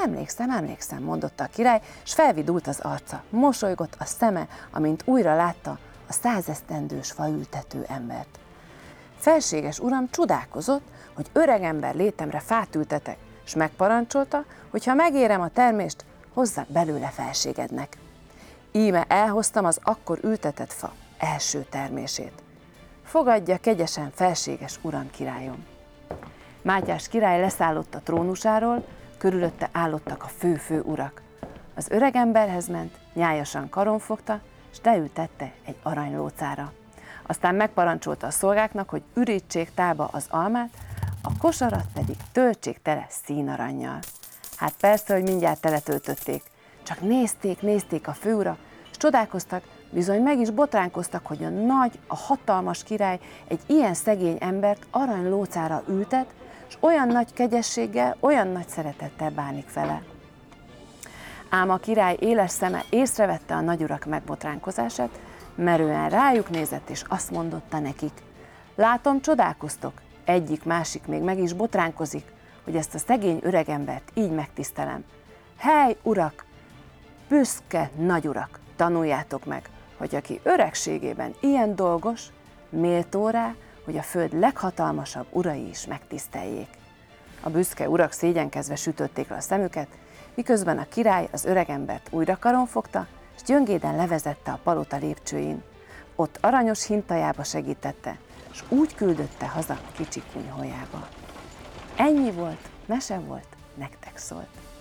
Emlékszem, mondotta a király, s felvidult az arca, mosolygott a szeme, amint újra látta a 100 esztendős faültető embert. Felséges uram csodálkozott, hogy öregember létemre fát ültetek, s megparancsolta, hogy ha megérem a termést, hozzak belőle felségednek. Íme elhoztam az akkor ültetett fa első termését. Fogadja kegyesen, felséges uram, királyom. Mátyás király leszállott a trónusáról, körülötte állottak a fő-fő urak. Az öregemberhez ment, nyájasan karon fogta, s leültette egy aranylócára. Aztán megparancsolta a szolgáknak, hogy ürítsék tálba az almát, a kosarat pedig töltsék tele színarannyal. Hát persze, hogy mindjárt teletöltötték, csak nézték a főurak, s csodálkoztak, bizony meg is botránkoztak, hogy a hatalmas király egy ilyen szegény embert aranylócára ültet, és olyan nagy kegyességgel, olyan nagy szeretettel bánik vele. Ám a király éles szeme észrevette a nagyurak megbotránkozását, merően rájuk nézett, és azt mondotta nekik: látom, csodálkoztok, egyik-másik még meg is botránkozik, hogy ezt a szegény öregembert így megtisztelem. Hely, urak, büszke nagyurak, tanuljátok meg, hogy aki öregségében ilyen dolgos, méltó rá, hogy a föld leghatalmasabb urai is megtiszteljék. A büszke urak szégyenkezve sütötték le a szemüket, miközben a király az öregembert újra karon fogta, és gyöngéden levezette a palota lépcsőin. Ott aranyos hintajába segítette, és úgy küldötte haza kicsi kunyhójába. Ennyi volt, mese volt, nektek szólt.